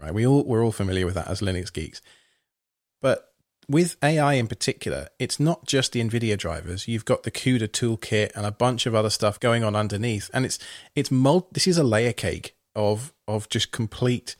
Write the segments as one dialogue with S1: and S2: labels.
S1: right? We're all familiar with that as Linux geeks. But with AI in particular, it's not just the NVIDIA drivers. You've got the CUDA toolkit and a bunch of other stuff going on underneath. And this is a layer cake of just complete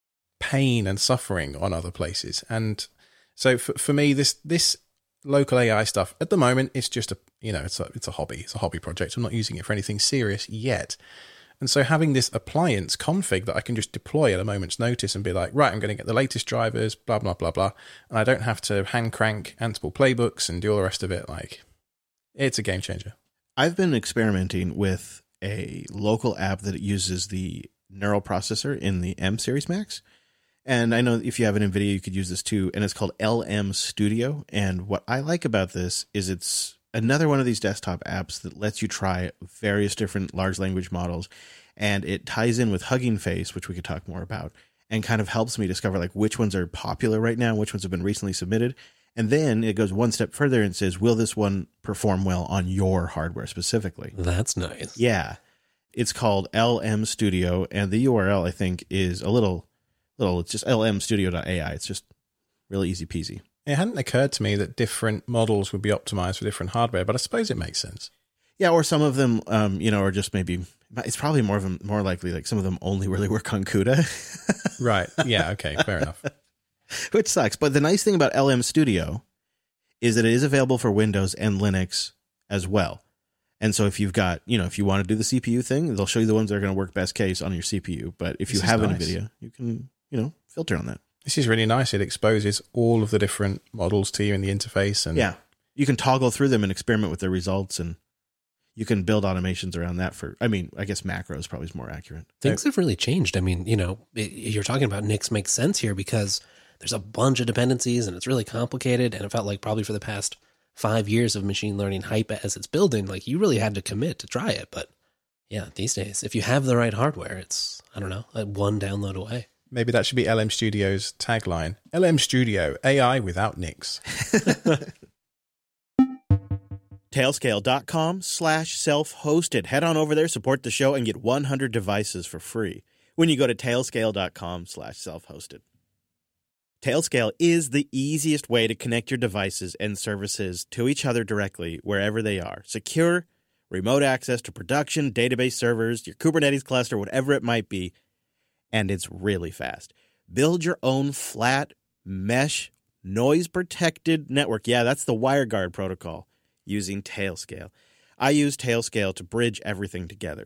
S1: pain and suffering on other places. And so for me, this local AI stuff at the moment, it's just it's a hobby. It's a hobby project. I'm not using it for anything serious yet. And so having this appliance config that I can just deploy at a moment's notice and be like, right, I'm going to get the latest drivers, blah, blah, blah, blah. And I don't have to hand crank Ansible playbooks and do all the rest of it. Like, it's a game changer.
S2: I've been experimenting with a local app that uses the neural processor in the M Series Max. And I know if you have an NVIDIA, you could use this too. And it's called LM Studio. And what I like about this is it's another one of these desktop apps that lets you try various different large language models, and it ties in with Hugging Face, which we could talk more about, and kind of helps me discover like which ones are popular right now, which ones have been recently submitted. And then it goes one step further and says, will this one perform well on your hardware specifically?
S3: That's nice.
S2: Yeah. It's called LM Studio, and the URL, I think, is it's just lmstudio.ai. It's just really easy peasy.
S1: It hadn't occurred to me that different models would be optimized for different hardware, but I suppose it makes sense.
S2: Yeah, or some of them, are just maybe, it's probably more likely like some of them only really work on CUDA.
S1: Right. Yeah. Okay. Fair enough.
S2: Which sucks. But the nice thing about LM Studio is that it is available for Windows and Linux as well. And so if you've got, if you want to do the CPU thing, they'll show you the ones that are going to work best case on your CPU. But if you have an NVIDIA, you can, filter on that.
S1: This is really nice. It exposes all of the different models to you in the interface. And
S2: yeah, you can toggle through them and experiment with their results, and you can build automations around that I guess macros probably is more accurate.
S3: Things have really changed. I mean, you're talking about Nix makes sense here because there's a bunch of dependencies and it's really complicated. And it felt like probably for the past 5 years of machine learning hype as it's building, like you really had to commit to try it. But yeah, these days, if you have the right hardware, it's, I don't know, one download away.
S1: Maybe that should be LM Studio's tagline. LM Studio, AI without Nix.
S2: Tailscale.com/self-hosted. Head on over there, support the show, and get 100 devices for free when you go to tailscale.com/self-hosted. Tailscale is the easiest way to connect your devices and services to each other directly wherever they are. Secure, remote access to production, database servers, your Kubernetes cluster, whatever it might be. And it's really fast. Build your own flat, mesh, noise-protected network. Yeah, that's the WireGuard protocol using Tailscale. I use Tailscale to bridge everything together.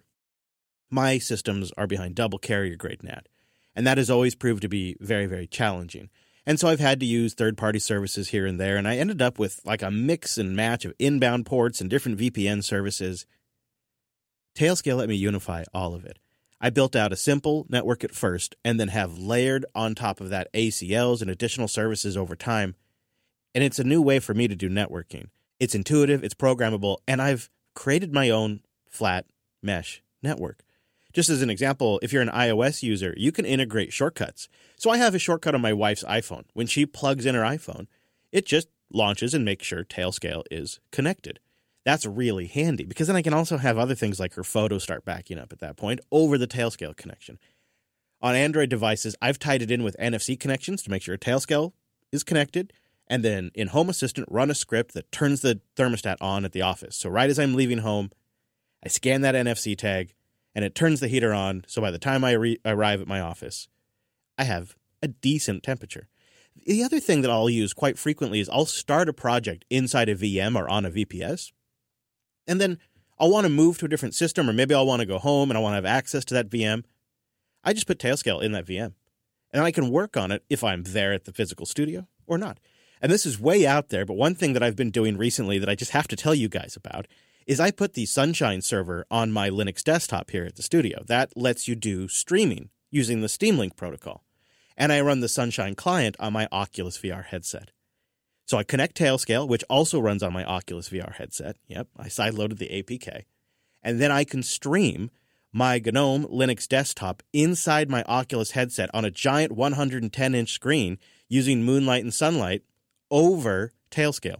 S2: My systems are behind double carrier-grade NAT, and that has always proved to be very, very challenging. And so I've had to use third-party services here and there, and I ended up with like a mix and match of inbound ports and different VPN services. Tailscale let me unify all of it. I built out a simple network at first and then have layered on top of that ACLs and additional services over time. And it's a new way for me to do networking. It's intuitive, it's programmable, and I've created my own flat mesh network. Just as an example, if you're an iOS user, you can integrate shortcuts. So I have a shortcut on my wife's iPhone. When she plugs in her iPhone, it just launches and makes sure Tailscale is connected. That's really handy because then I can also have other things like her photos start backing up at that point over the Tailscale connection. On Android devices, I've tied it in with NFC connections to make sure Tailscale is connected, and then in Home Assistant, run a script that turns the thermostat on at the office. So right as I'm leaving home, I scan that NFC tag, and it turns the heater on, so by the time I arrive at my office, I have a decent temperature. The other thing that I'll use quite frequently is I'll start a project inside a VM or on a VPS, and then I'll want to move to a different system, or maybe I'll want to go home and I want to have access to that VM. I just put Tailscale in that VM, and I can work on it if I'm there at the physical studio or not. And this is way out there, but one thing that I've been doing recently that I just have to tell you guys about is I put the Sunshine server on my Linux desktop here at the studio. That lets you do streaming using the Steam Link protocol. And I run the Sunshine client on my Oculus VR headset. So I connect Tailscale, which also runs on my Oculus VR headset. Yep, I sideloaded the APK. And then I can stream my GNOME Linux desktop inside my Oculus headset on a giant 110-inch screen using Moonlight and Sunlight over Tailscale.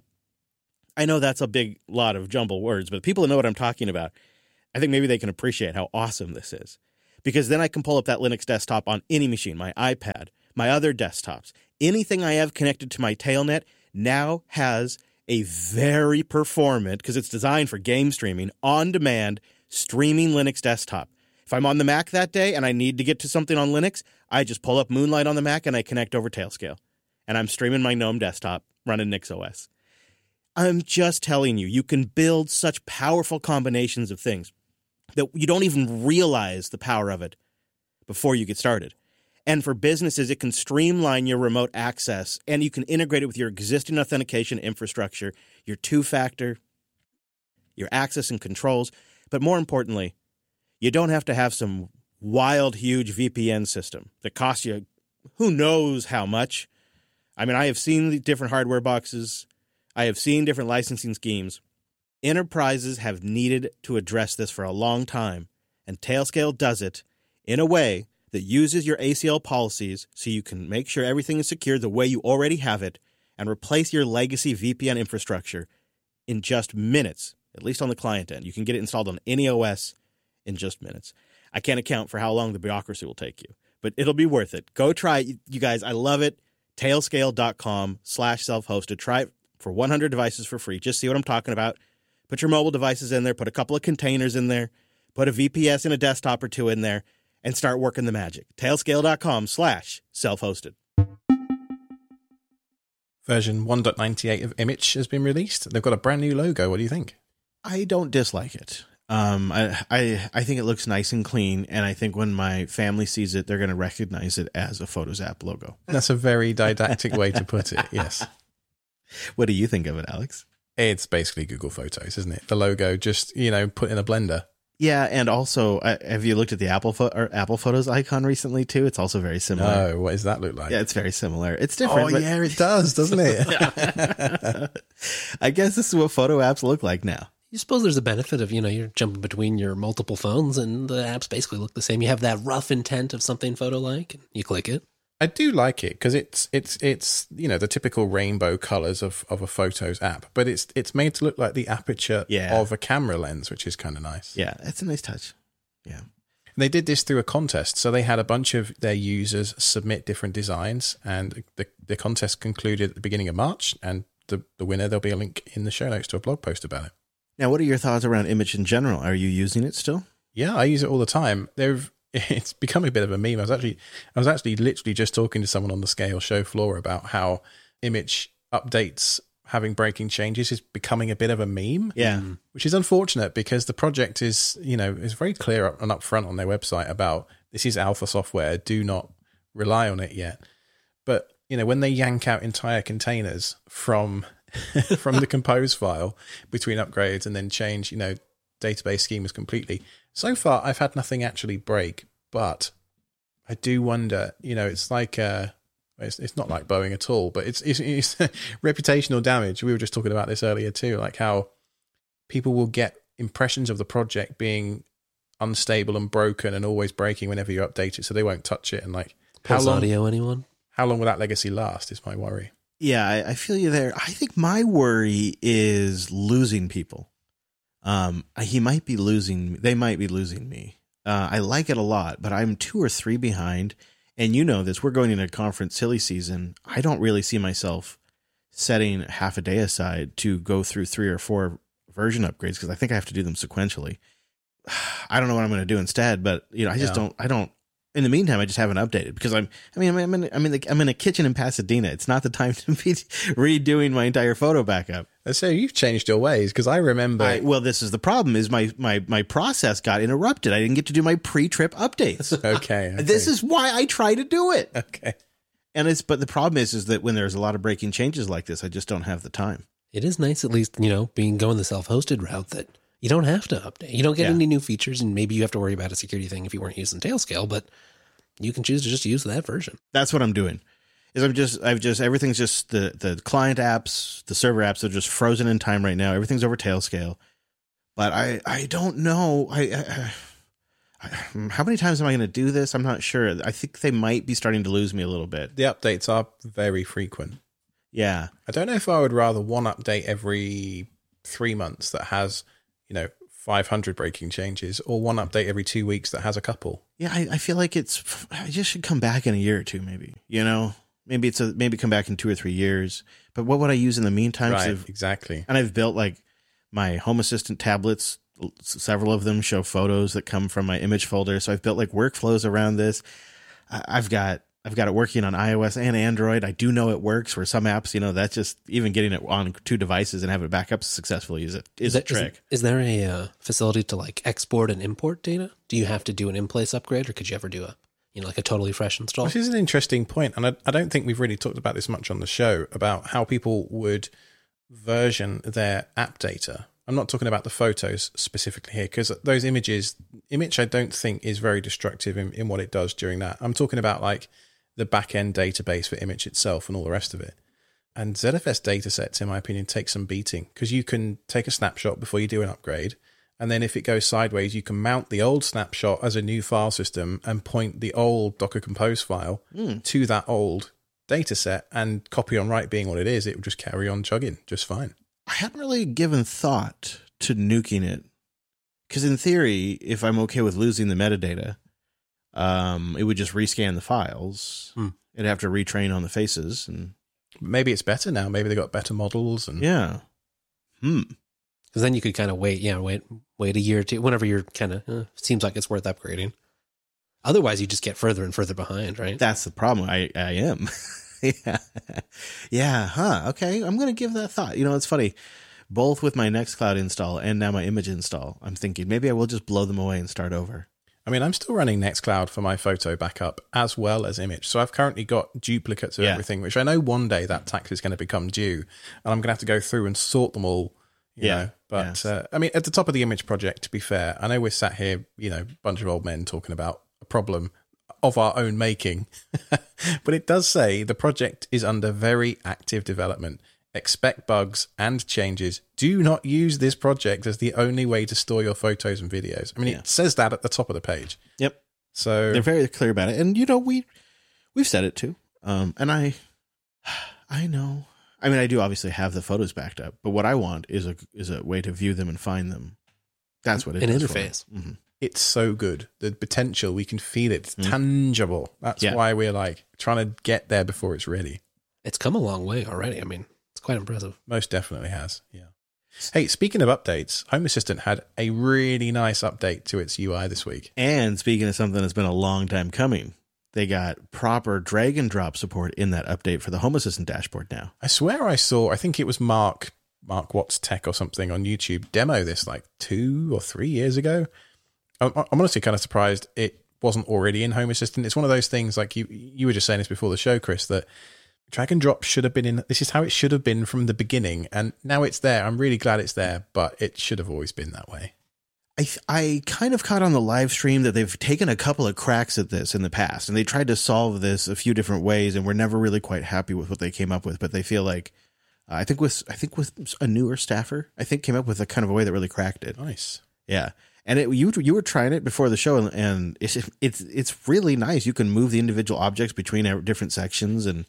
S2: I know that's a big lot of jumble words, but people know what I'm talking about. I think maybe they can appreciate how awesome this is. because then I can pull up that Linux desktop on any machine, my iPad, my other desktops. Anything I have connected to my Tailnet now has a very performant, because it's designed for game streaming, on-demand streaming Linux desktop. If I'm on the Mac that day and I need to get to something on Linux, I just pull up Moonlight on the Mac and I connect over Tailscale. And I'm streaming my GNOME desktop running NixOS. I'm just telling you, you can build such powerful combinations of things that you don't even realize the power of it before you get started. And for businesses, it can streamline your remote access, and you can integrate it with your existing authentication infrastructure, your two-factor, your access and controls. But more importantly, you don't have to have some wild, huge VPN system that costs you who knows how much. I mean, I have seen the different hardware boxes. I have seen different licensing schemes. Enterprises have needed to address this for a long time, and Tailscale does it in a way that uses your ACL policies so you can make sure everything is secure the way you already have it and replace your legacy VPN infrastructure in just minutes, at least on the client end. You can get it installed on any OS in just minutes. I can't account for how long the bureaucracy will take you, but it'll be worth it. Go try it, you guys. I love it. Tailscale.com/self-hosted. Try it for 100 devices for free. Just see what I'm talking about. Put your mobile devices in there. Put a couple of containers in there. Put a VPS and a desktop or two in there. And start working the magic. Tailscale.com/self-hosted.
S1: Version 1.98 of Image has been released. They've got a brand new logo. What do you think?
S2: I don't dislike it. I think it looks nice and clean, and I think when my family sees it, they're going to recognize it as a Photos app logo.
S1: That's a very didactic way to put it, yes.
S2: What do you think of it, Alex?
S1: It's basically Google Photos, isn't it? The logo just, put in a blender.
S2: Yeah, and also, have you looked at the Apple Photos icon recently, too? It's also very similar.
S1: No, what does that look like?
S2: Yeah, it's very similar. It's different.
S1: Oh, yeah, it does, doesn't it?
S2: I guess this is what photo apps look like now.
S3: You suppose there's a benefit of, you're jumping between your multiple phones and the apps basically look the same. You have that rough intent of something photo-like, and you click it.
S1: I do like it because it's the typical rainbow colors of a Photos app, but it's made to look like the aperture of a camera lens, which is kind of nice.
S2: Yeah, it's a nice touch. Yeah.
S1: And they did this through a contest, so they had a bunch of their users submit different designs, and the contest concluded at the beginning of March, and the winner, there'll be a link in the show notes to a blog post about it.
S2: Now, what are your thoughts around Image in general? Are you using it still?
S1: Yeah, I use it all the time. It's become a bit of a meme. I was actually literally just talking to someone on the Scale show floor about how Image updates having breaking changes is becoming a bit of a meme.
S2: Yeah.
S1: Which is unfortunate because the project is very clear and upfront on their website about this is alpha software. Do not rely on it yet. But, when they yank out entire containers from the compose file between upgrades and then change, database schemas completely. So far, I've had nothing actually break, but I do wonder, it's like, it's not like Boeing at all, but it's reputational damage. We were just talking about this earlier too, like how people will get impressions of the project being unstable and broken and always breaking whenever you update it, so they won't touch it. And like,
S3: Pulse Audio, anyone?
S1: How long will that legacy last is my worry.
S2: Yeah, I feel you there. I think my worry is losing people. They might be losing me. I like it a lot, but I'm 2 or 3 behind. And you know this, we're going into conference silly season. I don't really see myself setting half a day aside to go through 3 or 4 version upgrades because I think I have to do them sequentially. I don't know what I'm going to do instead, but I just don't. In the meantime, I just haven't updated because I'm in a kitchen in Pasadena. It's not the time to be redoing my entire photo backup.
S1: So you've changed your ways because I remember.
S2: Well, this is the problem: is my process got interrupted. I didn't get to do my pre-trip updates.
S1: Okay.
S2: This is why I try to do it.
S1: Okay.
S2: But the problem is that when there's a lot of breaking changes like this, I just don't have the time.
S3: It is nice, at least, going the self-hosted route that you don't have to update. You don't get any new features, and maybe you have to worry about a security thing if you weren't using Tailscale, but you can choose to just use that version.
S2: That's what I'm doing. Everything's just the client apps, the server apps are just frozen in time right now. Everything's over Tailscale. But I don't know. How many times am I going to do this? I'm not sure. I think they might be starting to lose me a little bit.
S1: The updates are very frequent.
S2: Yeah.
S1: I don't know if I would rather one update every 3 months that has, 500 breaking changes, or one update every 2 weeks that has a couple.
S2: Yeah, I feel like I just should come back in a year or two, maybe. Maybe maybe come back in 2 or 3 years. But what would I use in the meantime?
S1: Right, exactly.
S2: And I've built like my Home Assistant tablets. Several of them show photos that come from my image folder. So I've built like workflows around this. I've got it working on iOS and Android. I do know it works for some apps. That's just even getting it on 2 devices and have it back up successfully is a trick.
S3: Is there a facility to like export and import data? Do you have to do an in-place upgrade, or could you ever do like a totally fresh install?
S1: This is an interesting point, and I don't think we've really talked about this much on the show, about how people would version their app data. I'm not talking about the photos specifically here, because those image I don't think is very destructive in what it does during that. I'm talking about like the back-end database for image itself and all the rest of it. And ZFS datasets, in my opinion, take some beating, because you can take a snapshot before you do an upgrade, and then if it goes sideways, you can mount the old snapshot as a new file system and point the old Docker Compose file to that old dataset, and copy on write being what it is, it will just carry on chugging just fine.
S2: I hadn't really given thought to nuking it, because in theory, if I'm okay with losing the metadata, it would just rescan the files. It'd have to retrain on the faces, and
S1: maybe it's better now. Maybe they got better models, and
S2: yeah.
S3: Because then you could kind of wait a year or two, whenever you're kind of seems like it's worth upgrading. Otherwise, you just get further and further behind, right?
S2: That's the problem. I am. Yeah. Huh. Okay. I'm going to give that thought. It's funny. Both with my Nextcloud install and now my image install, I'm thinking maybe I will just blow them away and start over.
S1: I mean, I'm still running Nextcloud for my photo backup as well as image. So I've currently got duplicates of everything, which I know one day that tax is going to become due, and I'm going to have to go through and sort them all. You know. But yes. I mean, at the top of the image project, to be fair, I know we're sat here, a bunch of old men talking about a problem of our own making, but it does say the project is under very active development. Expect bugs and changes. Do not use this project as the only way to store your photos and videos. I mean, it says that at the top of the page.
S2: Yep.
S1: So
S2: they're very clear about it. And, we've said it too. And I know. I mean, I do obviously have the photos backed up, but what I want is a way to view them and find them. That's what it is. An
S3: interface.
S2: Mm-hmm.
S1: It's so good. The potential, we can feel it. It's tangible. That's why we're like trying to get there before it's ready.
S3: It's come a long way already. I mean, it's quite impressive.
S1: Most definitely has. Yeah. Hey, speaking of updates, Home Assistant had a really nice update to its UI this week.
S2: And speaking of something that's been a long time coming, they got proper drag and drop support in that update for the Home Assistant dashboard now.
S1: I swear I think it was Mark Watts Tech or something on YouTube demo this like 2 or 3 years ago. I'm honestly kind of surprised it wasn't already in Home Assistant. It's one of those things, like you were just saying this before the show, Chris, that drag and drop should have been in. This is how it should have been from the beginning, and now it's there. I'm really glad it's there, but it should have always been that way.
S2: I kind of caught on the live stream that they've taken a couple of cracks at this in the past, and they tried to solve this a few different ways, and were never really quite happy with what they came up with. But they feel like I think with a newer staffer, came up with a kind of a way that really cracked it.
S1: Nice,
S2: yeah. And you were trying it before the show, and it's really nice. You can move the individual objects between different sections, and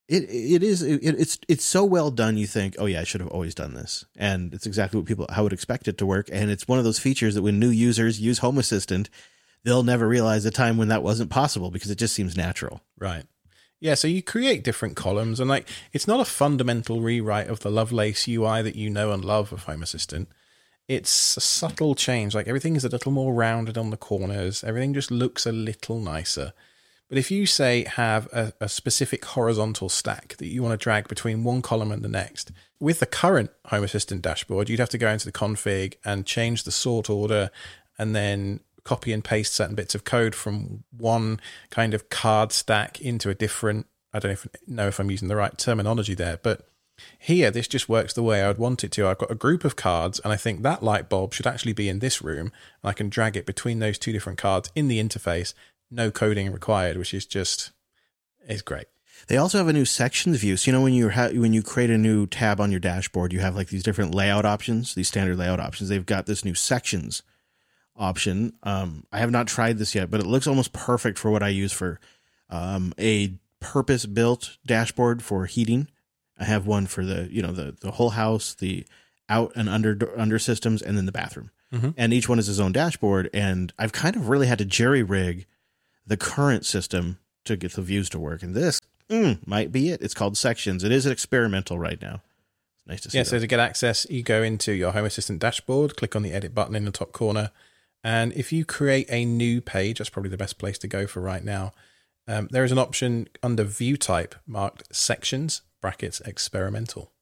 S2: it's so well done. You think, oh yeah, I should have always done this, and it's exactly how I would expect it to work. And it's one of those features that when new users use Home Assistant, they'll never realize a time when that wasn't possible, because it just seems natural.
S1: Right. Yeah, so you create different columns, and like it's not a fundamental rewrite of the Lovelace UI that you know and love of Home Assistant. It's a subtle change. Like everything is a little more rounded on the corners. Everything just looks a little nicer. But if you say have a specific horizontal stack that you want to drag between one column and the next, with the current Home Assistant dashboard, you'd have to go into the config and change the sort order, and then copy and paste certain bits of code from one kind of card stack into a different. I don't know if I'm using the right terminology there, but here, this just works the way I would want it to. I've got a group of cards, and I think that light bulb should actually be in this room, and I can drag it between those two different cards in the interface. No coding required, which is great.
S2: They also have a new sections view. So, when you create a new tab on your dashboard, you have like these different layout options, these standard layout options. They've got this new sections option. I have not tried this yet, but it looks almost perfect for what I use for a purpose-built dashboard for heating. I have one for the whole house, the out and under systems, and then the bathroom. and each one is its own dashboard. And I've kind of really had to jerry rig the current system to get the views to work. And this might be it. It's called Sections. It is experimental right now. It's nice to see.
S1: Yeah, so to get access, you go into your Home Assistant dashboard, click on the edit button in the top corner. And if you create a new page, that's probably the best place to go for right now. There is an option under View Type marked Sections, brackets experimental.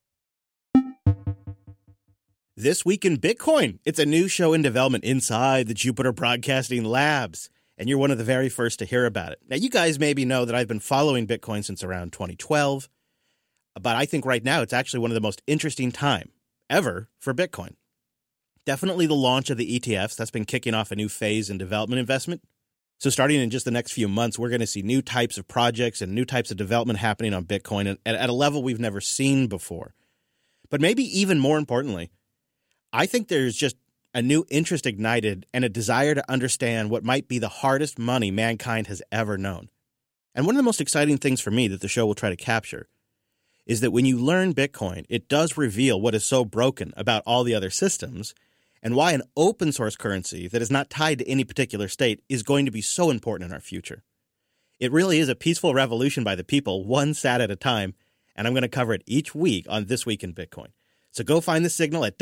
S2: This Week in Bitcoin. It's a new show in development inside the Jupiter Broadcasting Labs, and you're one of the very first to hear about it. Now, you guys maybe know that I've been following Bitcoin since around 2012, but I think right now it's actually one of the most interesting time ever for Bitcoin. Definitely the launch of the ETFs. That's been kicking off a new phase in development investment. So starting in just the next few months, we're going to see new types of projects and new types of development happening on Bitcoin at a level we've never seen before. But maybe even more importantly, I think there's just a new interest ignited and a desire to understand what might be the hardest money mankind has ever known. And one of the most exciting things for me that the show will try to capture is that when you learn Bitcoin, it does reveal what is so broken about all the other systems and why an open source currency that is not tied to any particular state is going to be so important in our future. It really is a peaceful revolution by the people, one sat at a time, and I'm going to cover it each week on This Week in Bitcoin. So go find the signal at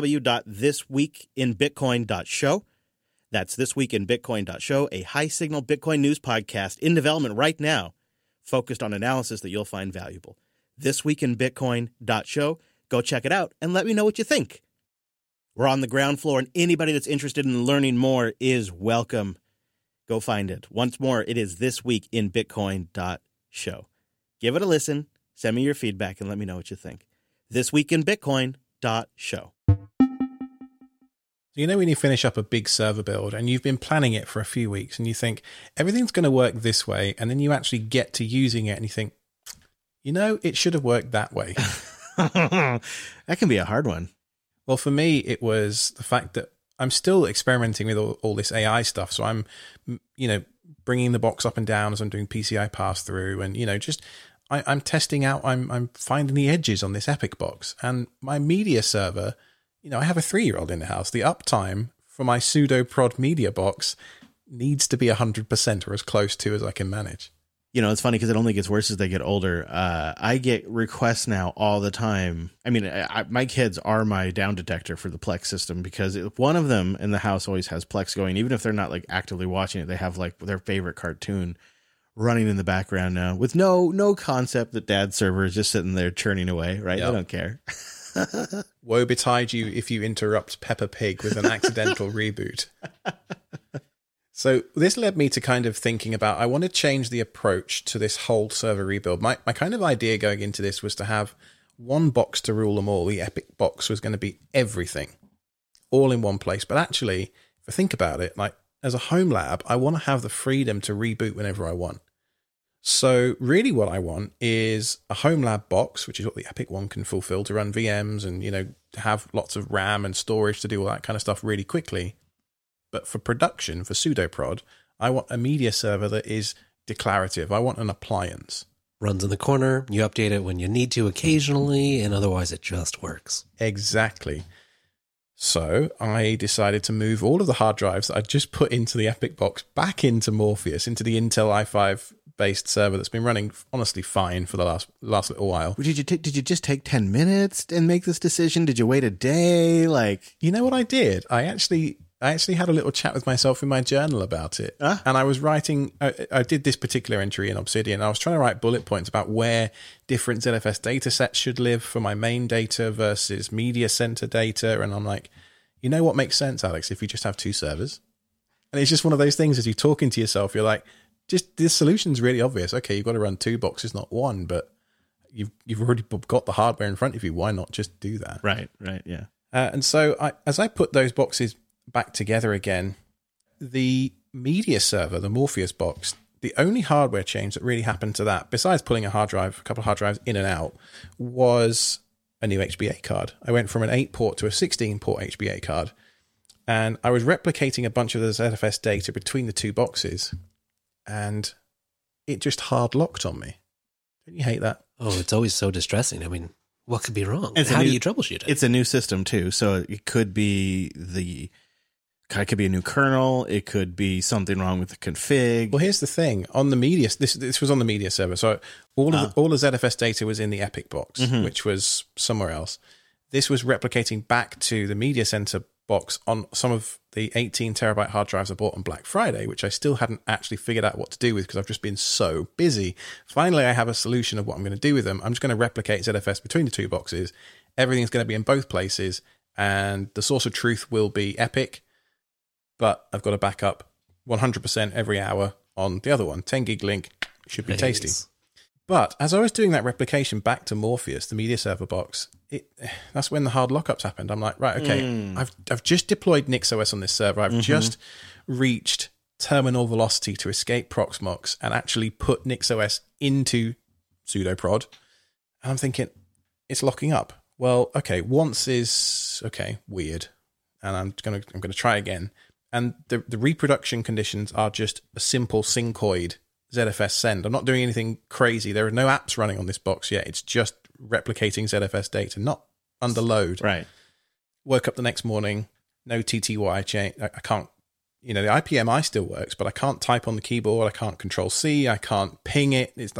S2: www.thisweekinbitcoin.show. That's thisweekinbitcoin.show, a high-signal Bitcoin news podcast in development right now, focused on analysis that you'll find valuable. Thisweekinbitcoin.show. Go check it out and let me know what you think. We're on the ground floor, and anybody that's interested in learning more is welcome. Go find it. Once more, it is thisweekinbitcoin.show. Give it a listen, send me your feedback, and let me know what you think. Thisweekinbitcoin.show.
S1: You know when you finish up a big server build and you've been planning it for a few weeks and you think everything's going to work this way, and then you actually get to using it and you think, you know, it should have worked that way.
S2: That can be a hard one.
S1: Well, for me, it was the fact that I'm still experimenting with all this AI stuff. So I'm, bringing the box up and down as I'm doing PCI pass through, and, I'm testing out, I'm finding the edges on this Epic box. And my media server, I have a 3-year-old in the house. The uptime for my pseudo prod media box needs to be 100% or as close to as I can manage.
S2: It's funny because it only gets worse as they get older. I get requests now all the time. I mean, my kids are my down detector for the Plex system because one of them in the house always has Plex going. Even if they're not like actively watching it, they have like their favorite cartoon running in the background now with no concept that dad's server is just sitting there churning away, right? Yep. They don't care.
S1: Woe betide you if you interrupt Peppa Pig with an accidental reboot. So this led me to kind of thinking about, I want to change the approach to this whole server rebuild. My kind of idea going into this was to have one box to rule them all. The Epic box was going to be everything, all in one place. But actually, if I think about it, like as a home lab, I want to have the freedom to reboot whenever I want. So really what I want is a home lab box, which is what the Epic one can fulfill, to run VMs and, have lots of RAM and storage to do all that kind of stuff really quickly. But for production, for pseudoprod, I want a media server that is declarative. I want an appliance.
S3: Runs in the corner, you update it when you need to occasionally, and otherwise it just works.
S1: Exactly. So I decided to move all of the hard drives that I just put into the Epic box back into Morpheus, into the Intel i5 based server that's been running honestly fine for the last little while.
S2: Did you just take 10 minutes and make this decision? Did you wait a day?
S1: You know what I did? I actually had a little chat with myself in my journal about it. And I was writing, I did this particular entry in Obsidian. I was trying to write bullet points about where different ZFS data sets should live for my main data versus media center data. And I'm like, you know what makes sense, Alex, if you just have 2 servers? And it's just one of those things as you're talking to yourself, you're like, just this solution's really obvious. Okay, you've got to run 2 boxes, not 1, but you've already got the hardware in front of you. Why not just do that?
S2: Right, yeah.
S1: And so as I put those boxes back together again, the media server, the Morpheus box, the only hardware change that really happened to that, besides pulling a couple of hard drives in and out, was a new HBA card. I went from an 8-port to a 16-port HBA card, and I was replicating a bunch of the ZFS data between the 2 boxes, and it just hard locked on me. Don't you hate that?
S3: Oh, it's always so distressing. I mean, what could be wrong? How do you troubleshoot it?
S2: It's a new system too, so it could be the It could be a new kernel. It could be something wrong with the config.
S1: Well, here's the thing. On the media, this was on the media server. So all the ZFS data was in the Epic box, which was somewhere else. This was replicating back to the media center box on some of the 18 terabyte hard drives I bought on Black Friday, which I still hadn't actually figured out what to do with because I've just been so busy. Finally, I have a solution of what I'm going to do with them. I'm just going to replicate ZFS between the two boxes. Everything's going to be in both places, and the source of truth will be Epic, but I've got a backup 100% every hour on the other one. 10 gig link should be tasty. But as I was doing that replication back to Morpheus, the media server box, that's when the hard lockups happened. I'm like, right, okay, I've just deployed NixOS on this server. I've just reached terminal velocity to escape Proxmox and actually put NixOS into pseudoprod. And I'm thinking, it's locking up. Well, okay, once is, okay, weird. And I'm gonna try again. And the reproduction conditions are just a simple syncoid ZFS send. I'm not doing anything crazy. There are no apps running on this box yet. It's just replicating ZFS data, not under load.
S2: Right.
S1: Woke up the next morning, no TTY change. I can't, the IPMI still works, but I can't type on the keyboard. I can't control C. I can't ping it. It's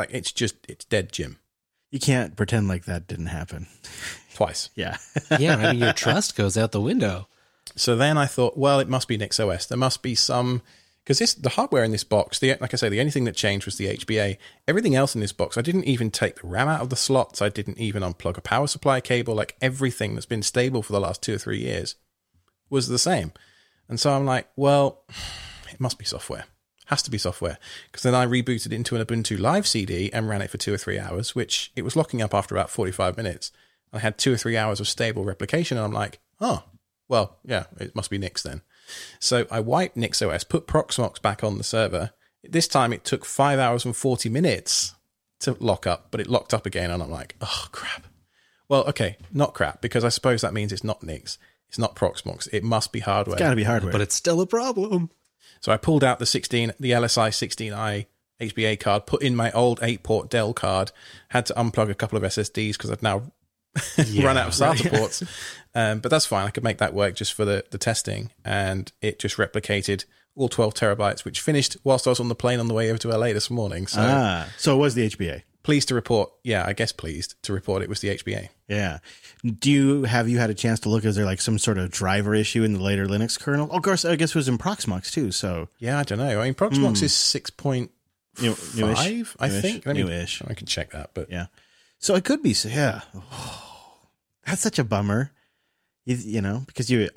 S1: dead, Jim.
S2: You can't pretend like that didn't happen.
S1: Twice.
S2: Yeah.
S3: Yeah, I mean, your trust goes out the window.
S1: So then I thought, well, it must be NixOS. There must be some... Because the hardware in this box, like I say, the only thing that changed was the HBA. Everything else in this box, I didn't even take the RAM out of the slots. I didn't even unplug a power supply cable. Like everything that's been stable for the last 2 or 3 years was the same. And so I'm like, well, it must be software. Has to be software. Because then I rebooted into an Ubuntu Live CD and ran it for 2 or 3 hours, which it was locking up after about 45 minutes. I had 2 or 3 hours of stable replication, and I'm like, oh, well, yeah, it must be Nix then. So I wiped NixOS, put Proxmox back on the server. This time it took 5 hours and 40 minutes to lock up, but it locked up again, and I'm like, oh, crap. Well, okay, not crap, because I suppose that means it's not Nix. It's not Proxmox. It must be hardware.
S2: It's got to be hardware.
S3: But it's still a problem.
S1: So I pulled out the LSI 16i HBA card, put in my old 8-port Dell card, had to unplug a couple of SSDs because I've now run out of SATA ports. But that's fine. I could make that work just for the testing. And it just replicated all 12 terabytes, which finished whilst I was on the plane on the way over to LA this morning. So,
S2: so it was the HBA.
S1: Pleased to report. Yeah, I guess pleased to report it was the HBA.
S2: Yeah. Have you had a chance to look? Is there like some sort of driver issue in the later Linux kernel? Of course, I guess it was in Proxmox too. So
S1: yeah, I don't know. I mean, Proxmox is 6.5,
S2: newish,
S1: I think.
S2: Newish.
S1: I can check that, but
S2: yeah. So it could be. Yeah. Oh, that's such a bummer. Because you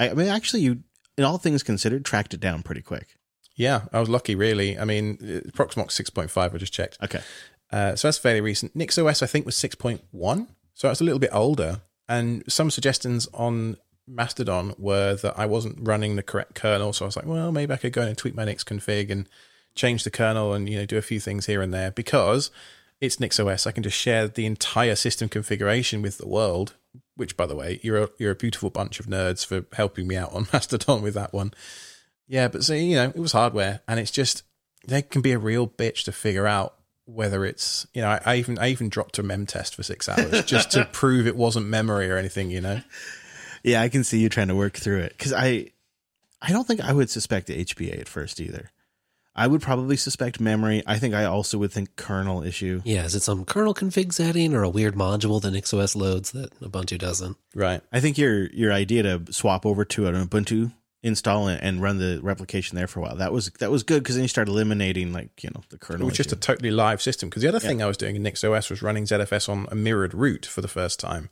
S2: in all things considered, tracked it down pretty quick.
S1: Yeah, I was lucky, really. I mean, Proxmox 6.5, I just checked.
S2: Okay.
S1: So that's fairly recent. NixOS, I think, was 6.1. So it's a little bit older. And some suggestions on Mastodon were that I wasn't running the correct kernel. So I was like, well, maybe I could go in and tweak my Nix config and change the kernel and, do a few things here and there. Because it's NixOS, I can just share the entire system configuration with the world. Which, by the way, you're a beautiful bunch of nerds for helping me out on Mastodon with that one. Yeah, but so, it was hardware. And it's just, they can be a real bitch to figure out whether it's, I even dropped a mem test for 6 hours just to prove it wasn't memory or anything,
S2: Yeah, I can see you trying to work through it. Because I don't think I would suspect the HBA at first either. I would probably suspect memory. I think I also would think kernel issue.
S3: Yeah, is it some kernel config setting or a weird module that NixOS loads that Ubuntu doesn't?
S1: Right.
S2: I think your idea to swap over to an Ubuntu install and run the replication there for a while, that was good, because then you start eliminating the kernel.
S1: It was just a totally live system. Because the other thing I was doing in NixOS was running ZFS on a mirrored root for the first time.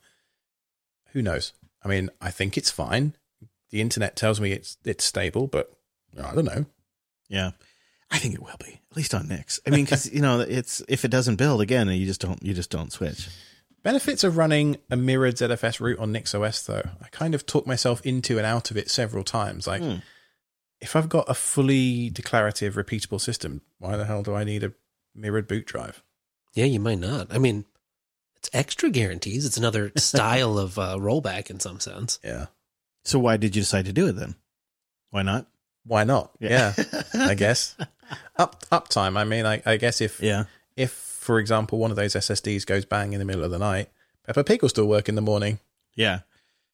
S1: Who knows? I mean, I think it's fine. The internet tells me it's stable, but I don't know.
S2: Yeah. I think it will be, at least on Nix. I mean, because it's, if it doesn't build again, you just don't switch.
S1: Benefits of running a mirrored ZFS root on NixOS, though. I kind of talked myself into and out of it several times. Like, if I've got a fully declarative, repeatable system, why the hell do I need a mirrored boot drive?
S3: Yeah, you might not. I mean, it's extra guarantees. It's another style of rollback in some sense.
S1: Yeah.
S2: So why did you decide to do it then? Why not?
S1: Why not? Yeah, I guess. Uptime. I mean, I guess if, for example, one of those SSDs goes bang in the middle of the night, Peppa Pig will still work in the morning.
S2: Yeah.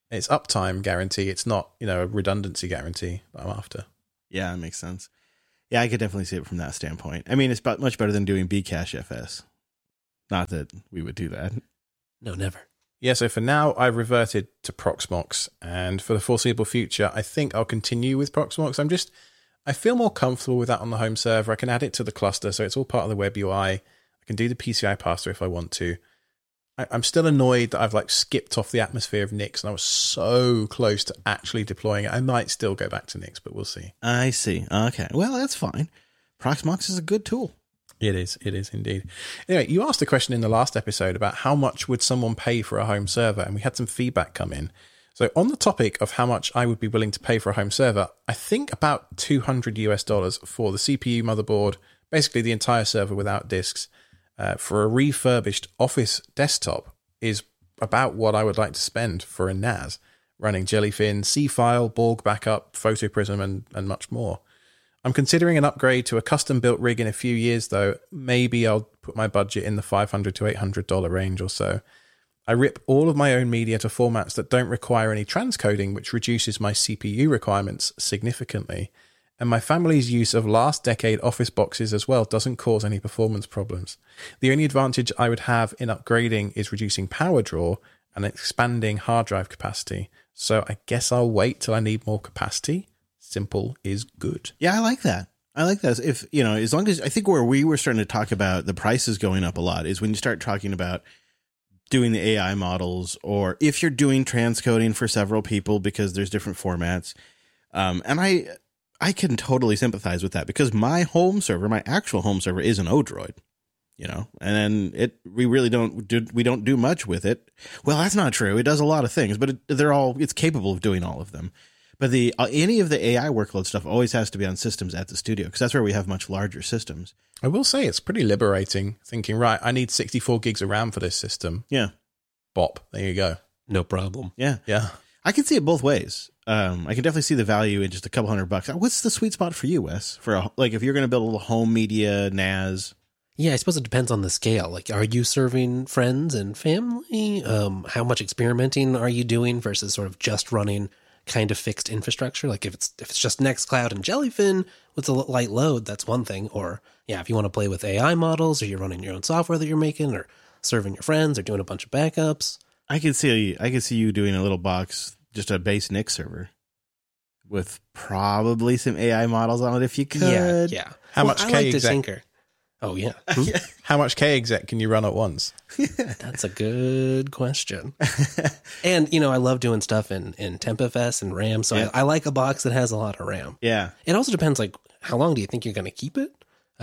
S1: It's uptime guarantee. It's not, a redundancy guarantee that I'm after.
S2: Yeah, it makes sense. Yeah, I could definitely see it from that standpoint. I mean, it's much better than doing Bcache FS. Not that we would do that.
S3: No, never.
S1: Yeah, so for now, I've reverted to Proxmox, and for the foreseeable future, I think I'll continue with Proxmox. I feel more comfortable with that on the home server. I can add it to the cluster, so it's all part of the web UI. I can do the PCI pass-through if I want to. I'm still annoyed that I've skipped off the atmosphere of Nix, and I was so close to actually deploying it. I might still go back to Nix, but we'll see.
S2: I see. Okay, well, that's fine. Proxmox is a good tool.
S1: It is indeed. Anyway, you asked a question in the last episode about how much would someone pay for a home server, and we had some feedback come in. So on the topic of how much I would be willing to pay for a home server, I think about $200 for the CPU, motherboard, basically the entire server without disks, for a refurbished Office desktop is about what I would like to spend for a NAS, running Jellyfin, C-File, Borg backup, PhotoPrism, and much more. I'm considering an upgrade to a custom-built rig in a few years, though. Maybe I'll put my budget in the $500 to $800 range or so. I rip all of my own media to formats that don't require any transcoding, which reduces my CPU requirements significantly. And my family's use of last decade Office boxes as well doesn't cause any performance problems. The only advantage I would have in upgrading is reducing power draw and expanding hard drive capacity. So I guess I'll wait till I need more capacity. Simple is good.
S2: Yeah, I like that. If, as long as I think where we were starting to talk about the prices going up a lot is when you start talking about doing the AI models, or if you're doing transcoding for several people because there's different formats. And I can totally sympathize with that because my actual home server is an Odroid, and we really don't do much with it. Well, that's not true. It does a lot of things, but it's capable of doing all of them. But any of the AI workload stuff always has to be on systems at the studio because that's where we have much larger systems.
S1: I will say it's pretty liberating thinking, right, I need 64 gigs of RAM for this system.
S2: Yeah.
S1: Bop. There you go.
S3: No problem.
S2: Yeah.
S1: Yeah.
S2: I can see it both ways. I can definitely see the value in just a couple $100. What's the sweet spot for you, Wes? For if you're going to build a little home media NAS?
S3: Yeah, I suppose it depends on the scale. Are you serving friends and family? How much experimenting are you doing versus sort of just running kind of fixed infrastructure? If it's just Nextcloud and Jellyfin with a light load, that's one thing. Or if you want to play with AI models, or you're running your own software that you're making, or serving your friends, or doing a bunch of backups. I could see you doing a little box, just a base Nix server with probably some AI models on it if you could. Yeah.
S1: How much K-exec?
S3: Tinker. Oh, yeah.
S1: How much K-exec can you run at once?
S3: That's a good question. And, I love doing stuff in TempFS and RAM, so I like a box that has a lot of RAM.
S2: Yeah.
S3: It also depends, how long do you think you're going to keep it?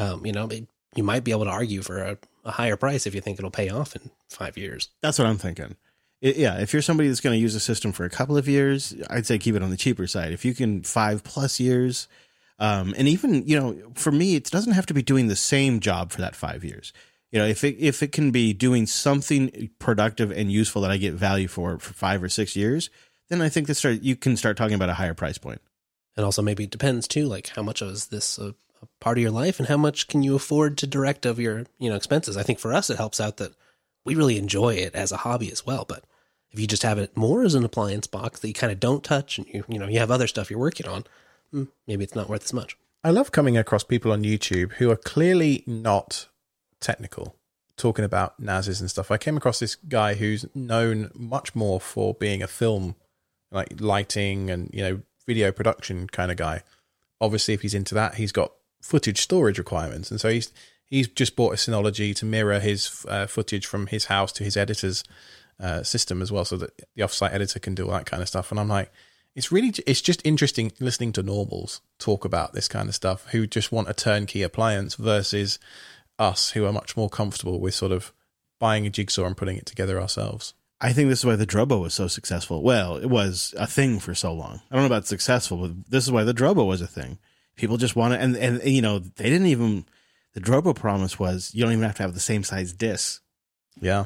S3: You might be able to argue for a higher price if you think it'll pay off in 5 years.
S2: That's what I'm thinking. If you're somebody that's going to use a system for a couple of years, I'd say keep it on the cheaper side. If you can 5+ years, and even, for me, it doesn't have to be doing the same job for that 5 years. If it can be doing something productive and useful that I get value for 5 or 6 years, then I think you can start talking about a higher price point.
S3: And also maybe it depends too, how much is this a part of your life and how much can you afford to direct of your, expenses? I think for us, it helps out that we really enjoy it as a hobby as well. But if you just have it more as an appliance box that you kind of don't touch and you have other stuff you're working on, maybe it's not worth as much.
S1: I love coming across people on YouTube who are clearly not technical, talking about NASes and stuff. I came across this guy who's known much more for being a film, lighting and, video production kind of guy. Obviously, if he's into that, he's got footage storage requirements. And so he's just bought a Synology to mirror his footage from his house to his editor's system as well, so that the offsite editor can do all that kind of stuff. And I'm like, it's just interesting listening to normals talk about this kind of stuff who just want a turnkey appliance versus us who are much more comfortable with sort of buying a jigsaw and putting it together ourselves.
S2: I think this is why the Drobo was so successful. Well, it was a thing for so long. I don't know about successful, but this is why the Drobo was a thing. People just want it. And they didn't even, the Drobo promise was you don't even have to have the same size discs.
S1: Yeah.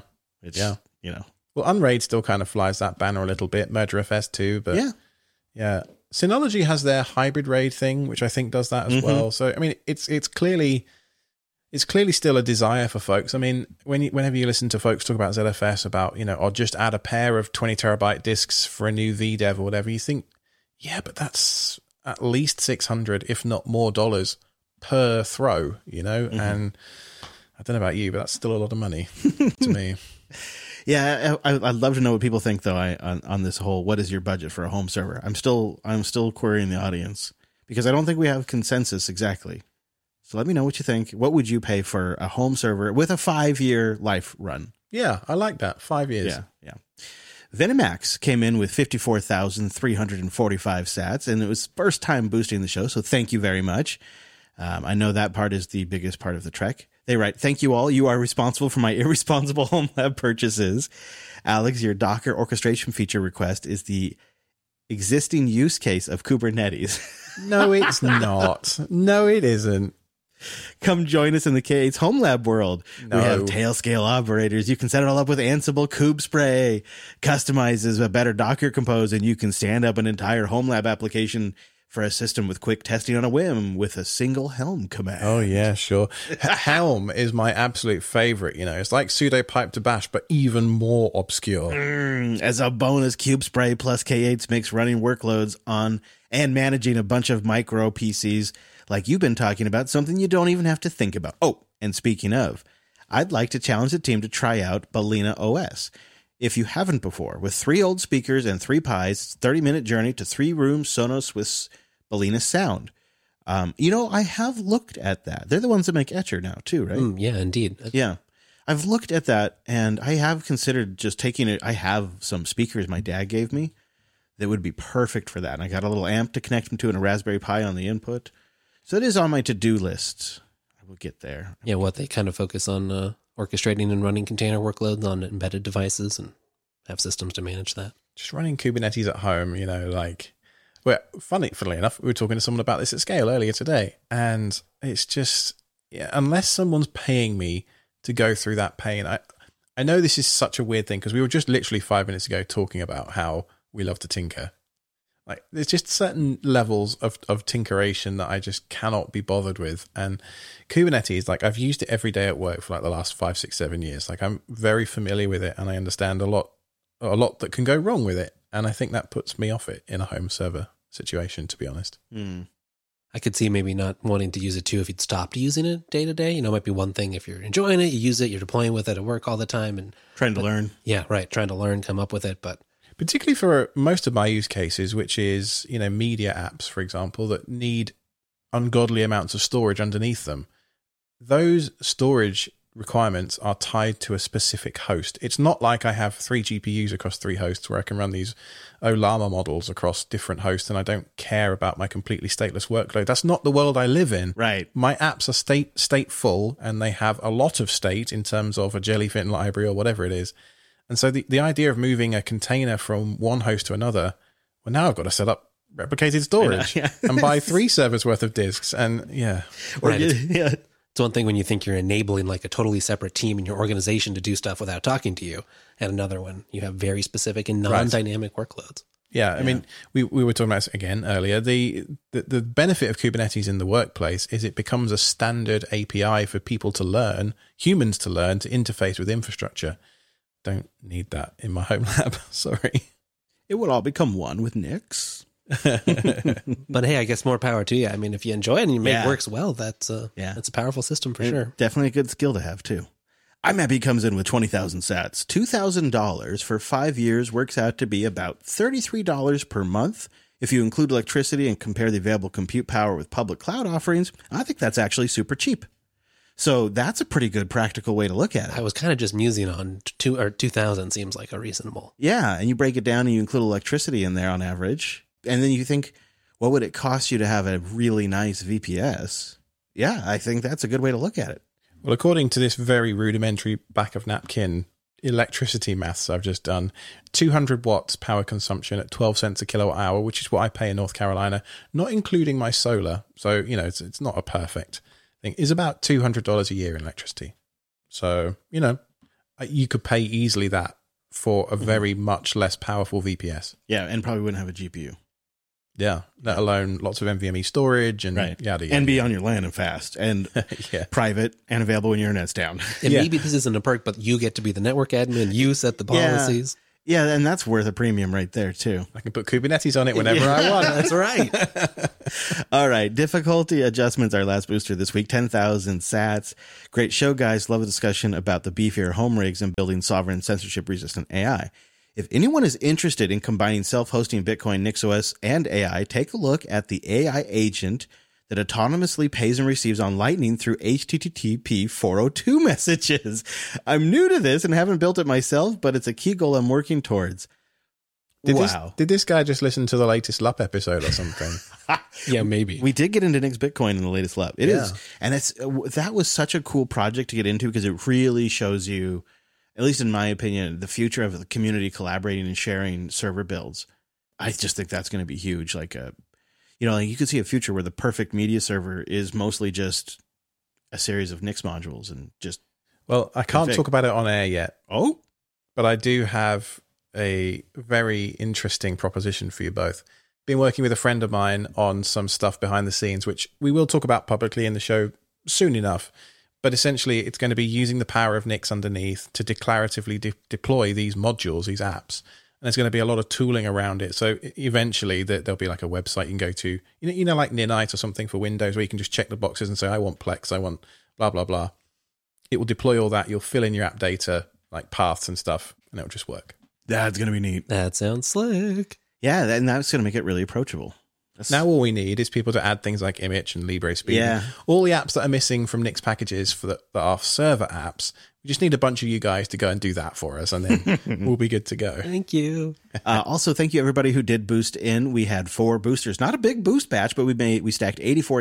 S1: Well, Unraid still kind of flies that banner a little bit. MurderFS too, but yeah. Synology has their hybrid RAID thing, which I think does that as well. So, I mean, it's clearly it's clearly still a desire for folks. I mean, whenever you listen to folks talk about ZFS, about, or just add a pair of 20 terabyte disks for a new VDEV or whatever, you think, yeah, but that's at least $600, if not more dollars per throw,
S2: Mm-hmm.
S1: And I don't know about you, but that's still a lot of money to me.
S2: Yeah, I'd love to know what people think, though, on this whole, what is your budget for a home server? I'm still querying the audience because I don't think we have consensus exactly. So let me know what you think. What would you pay for a home server with a 5-year life run?
S1: Yeah, I like that. 5 years.
S2: Yeah. Venimax came in with 54,345 sats, and it was first time boosting the show, so thank you very much. I know that part is the biggest part of the trek. They write, "Thank you all. You are responsible for my irresponsible home lab purchases. Alex, your Docker orchestration feature request is the existing use case of Kubernetes."
S1: No, it's not. No, it isn't.
S2: Come join us in the K8's home lab world.
S1: No.
S2: We have Tailscale operators. You can set it all up with Ansible KubeSpray. Customizes a better Docker Compose, and you can stand up an entire home lab application for a system with quick testing on a whim with a single Helm command.
S1: Oh, yeah, sure. Helm is my absolute favorite. It's like sudo pipe to bash, but even more obscure.
S2: As a bonus, KubeSpray plus K8s makes running workloads on and managing a bunch of micro PCs like you've been talking about, something you don't even have to think about. Oh, and speaking of, I'd like to challenge the team to try out Balena OS. If you haven't before, with 3 old speakers and 3 Pis, 30-minute journey to 3-room Sonos with Balena sound. I have looked at that. They're the ones that make Etcher now too, right?
S3: Yeah, indeed.
S2: Yeah. I've looked at that, and I have considered just taking it. I have some speakers my dad gave me that would be perfect for that. And I got a little amp to connect them to and a Raspberry Pi on the input. So it is on my to-do list. I will get there.
S3: Yeah, they kind of focus on orchestrating and running container workloads on embedded devices and have systems to manage that.
S1: Just running Kubernetes at home, funnily enough, we were talking to someone about this at Scale earlier today, and it's just, unless someone's paying me to go through that pain, I know this is such a weird thing because we were just literally 5 minutes ago talking about how we love to tinker. Like, there's just certain levels of tinkeration that I just cannot be bothered with. And Kubernetes, I've used it every day at work for the last 5, 6, 7 years. I'm very familiar with it, and I understand a lot that can go wrong with it. And I think that puts me off it in a home server situation, to be honest.
S3: I could see maybe not wanting to use it too if you'd stopped using it day to day. It might be one thing if you're enjoying it, you use it, you're deploying with it at work all the time and
S2: trying to learn.
S3: Yeah, right. Trying to learn, come up with it, but
S1: particularly for most of my use cases, which is, media apps, for example, that need ungodly amounts of storage underneath them. Those storage requirements are tied to a specific host. It's not like I have 3 GPUs across 3 hosts where I can run these Olama models across different hosts and I don't care about my completely stateless workload. That's not the world I live in.
S2: Right.
S1: My apps are stateful, and they have a lot of state in terms of a Jellyfin library or whatever it is. And so the idea of moving a container from one host to another, well, now I've got to set up replicated storage and buy 3 servers worth of disks. And
S3: right. It's one thing when you think you're enabling a totally separate team in your organization to do stuff without talking to you. And another one, you have very specific and non-dynamic workloads.
S1: Yeah, I mean, we were talking about this again earlier. The benefit of Kubernetes in the workplace is it becomes a standard API for people to learn, humans to learn, to interface with infrastructure. Don't need that in my home lab. Sorry.
S2: It would all become one with Nix.
S3: But hey, I guess more power to you. I mean, if you enjoy it and you make it works well, that's a powerful system for sure.
S2: Definitely a good skill to have too. iMappy comes in with 20,000 sats. $2,000 for 5 years works out to be about $33 per month. If you include electricity and compare the available compute power with public cloud offerings, I think that's actually super cheap. So that's a pretty good practical way to look at it.
S3: I was kind of just musing on 2,000 seems like a reasonable.
S2: Yeah, and you break it down and you include electricity in there on average. And then you think, what would it cost you to have a really nice VPS? Yeah, I think that's a good way to look at it.
S1: Well, according to this very rudimentary back of napkin electricity maths I've just done, 200 watts power consumption at 12 cents a kilowatt hour, which is what I pay in North Carolina, not including my solar. So, it's not a perfect thing, is about $200 a year in electricity. So, you could pay easily that for a very much less powerful VPS.
S2: Yeah, and probably wouldn't have a GPU.
S1: Yeah, let alone lots of NVMe storage and
S2: Right.
S1: yada yada.
S2: And be on your LAN and fast and
S1: Yeah.
S2: private and available when your internet's down.
S3: And
S1: Yeah.
S3: maybe this isn't a perk, but you get to be the network admin. You set the policies.
S2: Yeah, and that's worth a premium right there, too.
S1: I can put Kubernetes on it whenever I want.
S3: That's right.
S2: All right. Difficulty adjustments, our last booster this week, 10,000 sats. Great show, guys. Love the discussion about the beefier home rigs and building sovereign censorship-resistant AI. If anyone is interested in combining self-hosting Bitcoin, NixOS, and AI, take a look at the AI agent that autonomously pays and receives on Lightning through HTTP 402 messages. I'm new to this and haven't built it myself, but it's a key goal I'm working towards.
S1: Did this guy just listen to the latest LUP episode or something?
S3: Yeah, maybe.
S2: We did get into Nix Bitcoin in the latest lab. It is, and that was such a cool project to get into because it really shows you, at least in my opinion, the future of the community collaborating and sharing server builds. I just think that's going to be huge. Like you could see a future where the perfect media server is mostly just a series of Nix modules and just.
S1: Well, I can't talk about it on air yet.
S2: Oh,
S1: but I do have a very interesting proposition for you both. Been working with a friend of mine on some stuff behind the scenes, which we will talk about publicly in the show soon enough. But essentially, it's going to be using the power of Nix underneath to declaratively deploy these modules, these apps. And there's going to be a lot of tooling around it. So eventually, there'll be like a website you can go to, like Ninite or something for Windows, where you can just check the boxes and say, I want Plex, I want blah, blah, blah. It will deploy all that. You'll fill in your app data, like paths and stuff, and it'll just work.
S2: that's going to be neat.
S3: That sounds slick.
S2: Yeah, and that's going to make it really approachable.
S1: Now all we need is people to add things like Image and LibreSpeed.
S2: Yeah.
S1: All the apps that are missing from Nix packages that are server apps. We just need a bunch of you guys to go and do that for us, and then we'll be good to go.
S3: Thank you.
S2: Also, thank you everybody who did boost in. We had 4 boosters, not a big boost batch, but we stacked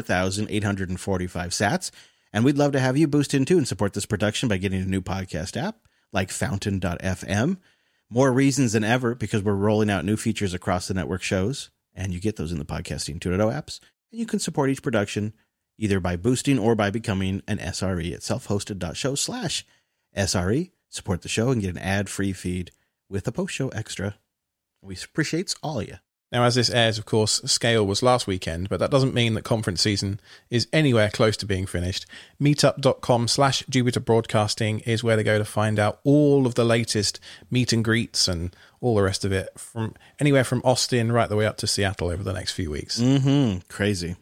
S2: 84,845 sats. And we'd love to have you boost in too and support this production by getting a new podcast app like Fountain.fm. More reasons than ever because we're rolling out new features across the network shows. And you get those in the Podcasting 2.0 apps. And you can support each production either by boosting or by becoming an SRE at selfhosted.show/SRE. Support the show and get an ad-free feed with a post-show extra. We appreciate all of you.
S1: Now, as this airs, of course, Scale was last weekend, but that doesn't mean that conference season is anywhere close to being finished. Meetup.com/Jupiter Broadcasting is where they go to find out all of the latest meet and greets and all the rest of it, from anywhere from Austin right the way up to Seattle over the next few weeks.
S2: Mm-hmm. Crazy.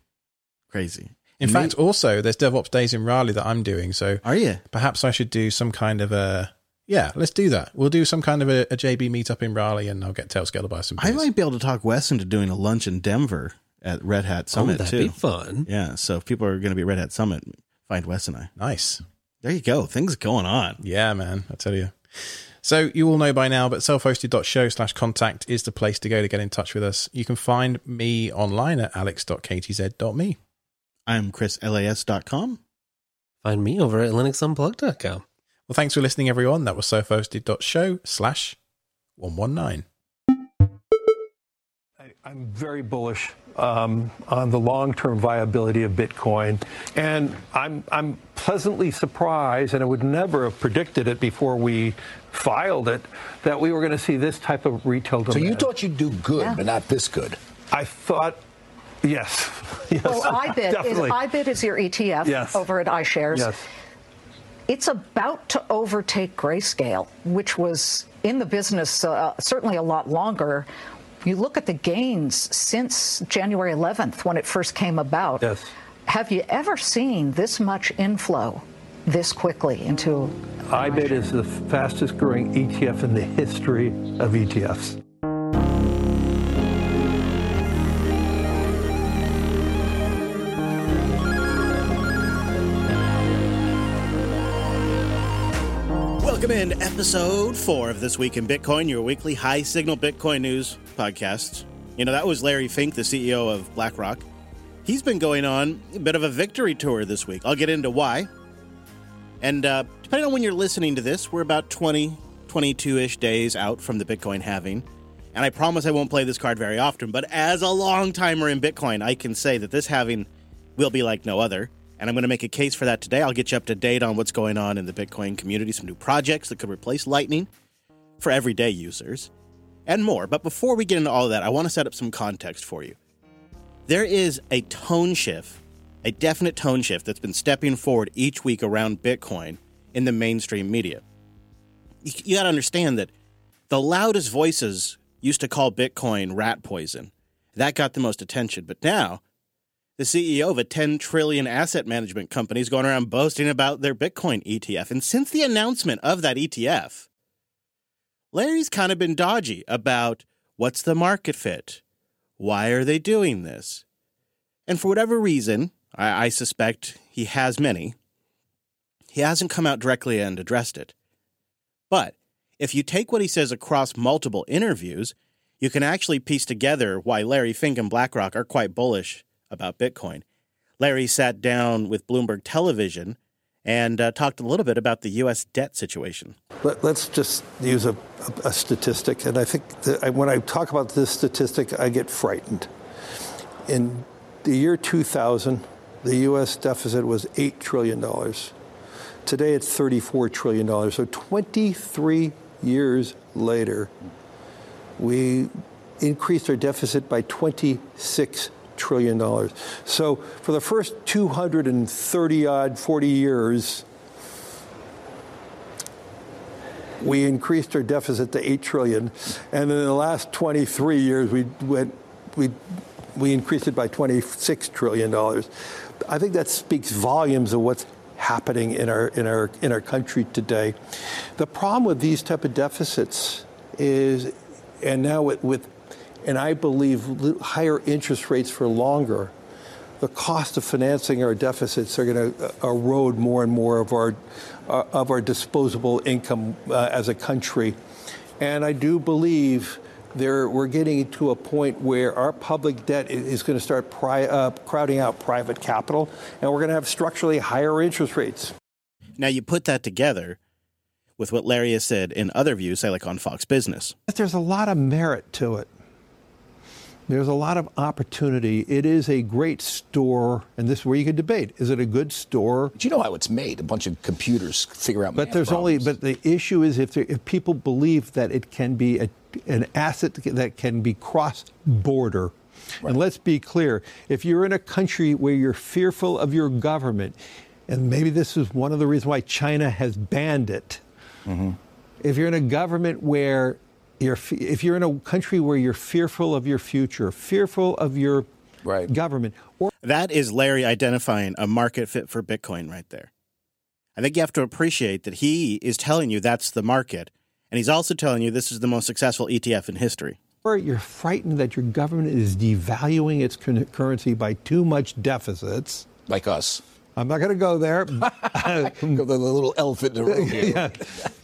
S1: In fact, also, there's DevOps Days in Raleigh that I'm doing, so
S2: are you?
S1: Perhaps I should do some kind of a... Yeah, let's do that. We'll do some kind of a JB meetup in Raleigh, and I'll get Tailscale to buy some beers.
S2: I might be able to talk Wes into doing a lunch in Denver at Red Hat Summit,
S3: that'd
S2: too.
S3: be fun.
S2: Yeah, so if people are going to be at Red Hat Summit, find Wes and I.
S1: Nice.
S2: There you go. Things going on.
S1: Yeah, man, I tell you. So you all know by now, but selfhosted.show/contact is the place to go to get in touch with us. You can find me online at alex.ktz.me.
S2: I'm chrislas.com.
S3: Find me over at linuxunplugged.com.
S1: Well, thanks for listening, everyone. That was selfhosted.show/119.
S4: I'm very bullish on the long-term viability of Bitcoin, and I'm pleasantly surprised, and I would never have predicted it before we filed it, that we were going to see this type of retail demand.
S5: So you thought you'd do good, but not this good.
S4: I thought, yes.
S6: Well, IBIT is your ETF over at iShares.
S4: Yes.
S6: It's about to overtake Grayscale, which was in the business certainly a lot longer. You look at the gains since January 11th when it first came about.
S4: Yes.
S6: Have you ever seen this much inflow this quickly into
S4: IBIT is the fastest growing ETF in the history of ETFs.
S2: Welcome in episode 4 of This Week in Bitcoin, your weekly high-signal Bitcoin news podcast. You know, that was Larry Fink, the CEO of BlackRock. He's been going on a bit of a victory tour this week. I'll get into why. And depending on when you're listening to this, we're about 22-ish days out from the Bitcoin halving. And I promise I won't play this card very often, but as a long-timer in Bitcoin, I can say that this halving will be like no other. And I'm going to make a case for that today. I'll get you up to date on what's going on in the Bitcoin community, some new projects that could replace Lightning for everyday users, and more. But before we get into all of that, I want to set up some context for you. There is a tone shift, a definite tone shift that's been stepping forward each week around Bitcoin in the mainstream media. You got to understand that the loudest voices used to call Bitcoin rat poison. That got the most attention. But now, the CEO of a $10 trillion asset management company is going around boasting about their Bitcoin ETF. And since the announcement of that ETF, Larry's kind of been dodgy about what's the market fit? Why are they doing this? And for whatever reason, I suspect he has many, he hasn't come out directly and addressed it. But if you take what he says across multiple interviews, you can actually piece together why Larry Fink and BlackRock are quite bullish about Bitcoin. Larry sat down with Bloomberg Television and talked a little bit about the U.S. debt situation.
S4: Let's just use a statistic. And I think when I talk about this statistic, I get frightened. In the year 2000, the U.S. deficit was $8 trillion. Today, it's $34 trillion. So 23 years later, we increased our deficit by $26 trillion. So for the first 40 years, we increased our deficit to $8 trillion. And in the last 23 years, we increased it by $26 trillion. I think that speaks volumes of what's happening in our country today. The problem with these type of deficits is, and now and I believe higher interest rates for longer, the cost of financing our deficits are going to erode more and more of our disposable income as a country. And I do believe we're getting to a point where our public debt is going to start crowding out private capital, and we're going to have structurally higher interest rates.
S2: Now, you put that together with what Larry has said in other views, say like on Fox Business.
S4: There's a lot of merit to it. There's a lot of opportunity. It is a great store, and this is where you could debate. Is it a good store?
S5: But you know how it's made. A bunch of computers figure out.
S4: But the issue is if people believe that it can be an asset that can be cross-border. Right. And let's be clear, if you're in a country where you're fearful of your government, and maybe this is one of the reasons why China has banned it, if you're in a government where if you're in a country where you're fearful of your future, fearful of your government.
S2: That is Larry identifying a market fit for Bitcoin right there. I think you have to appreciate that he is telling you that's the market, and he's also telling you this is the most successful ETF in history.
S4: Or you're frightened that your government is devaluing its currency by too much deficits.
S5: Like us.
S4: I'm not going to go there.
S5: Go the little elephant in the room here.
S4: Yeah.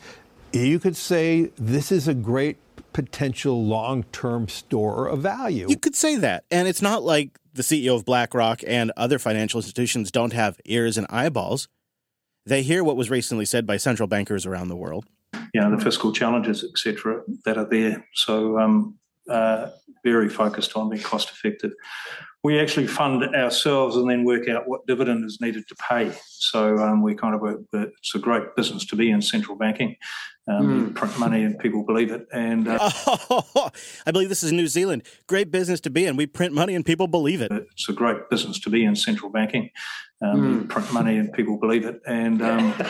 S4: You could say this is a great potential long-term store of value.
S2: You could say that. And it's not like the CEO of BlackRock and other financial institutions don't have ears and eyeballs. They hear what was recently said by central bankers around the world.
S7: The fiscal challenges, et cetera, that are there. So very focused on being cost effective. We actually fund ourselves and then work out what dividend is needed to pay. So we kind of it's a great business to be in, central banking. You print money and people believe it. And
S2: I believe this is New Zealand. Great business to be in. We print money and people believe it.
S7: It's a great business to be in, central banking. You print money and people believe it. And